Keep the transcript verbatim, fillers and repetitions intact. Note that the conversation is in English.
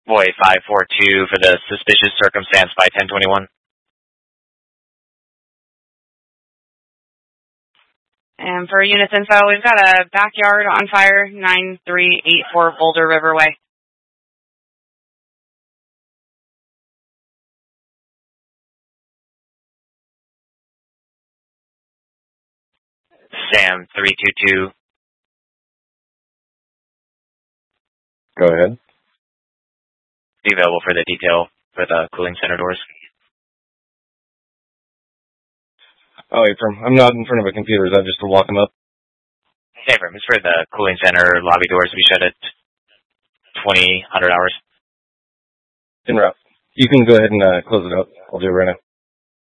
Boy five four two for the suspicious circumstance by ten twenty-one. And for units info, we've got a backyard on fire, nine three eight four Boulder Riverway. Sam three two two. Go ahead. Be available for the detail for the cooling center doors. Oh, Abram, I'm not in front of a computer. Is that just to lock them up? Hey, Abram, it's for the cooling center lobby doors to be shut at twenty hundred hours. En route. You can go ahead and uh, close it out. I'll do it right now.